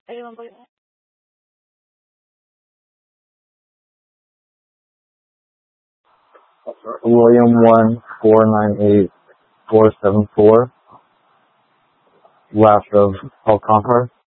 Ayun po yun. William 1498474, last of Alcantara.